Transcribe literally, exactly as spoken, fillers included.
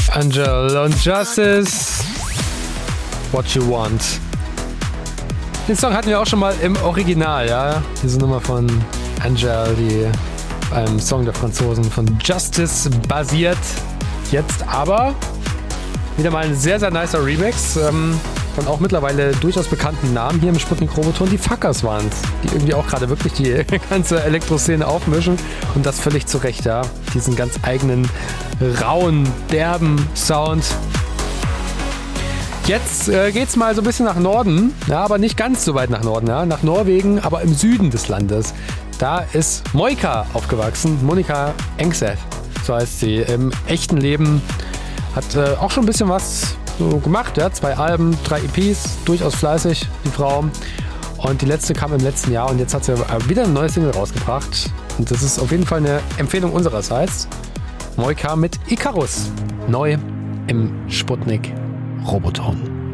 Angel und Justice, What You Want. Den Song hatten wir auch schon mal im Original, ja. Diese Nummer von Angel, die beim Song der Franzosen von Justice basiert. Jetzt aber wieder mal ein sehr, sehr nicer Remix ähm, von auch mittlerweile durchaus bekannten Namen hier im Sputnik-Roboton. Die Fuckers waren es, die irgendwie auch gerade wirklich die ganze Elektroszene aufmischen und das völlig zu Recht, ja. Diesen ganz eigenen, rauen, derben Sound. Jetzt äh, geht's mal so ein bisschen nach Norden, ja, aber nicht ganz so weit nach Norden, ja, nach Norwegen, aber im Süden des Landes. Da ist Moika aufgewachsen, Monica Engseth, so heißt sie. Im echten Leben hat äh, auch schon ein bisschen was so gemacht, ja, zwei Alben, drei E Ps, durchaus fleißig, die Frau. Und die letzte kam im letzten Jahr und jetzt hat sie wieder eine neue Single rausgebracht. Und das ist auf jeden Fall eine Empfehlung unsererseits. Moika mit Icarus, neu im Sputnik Roboton.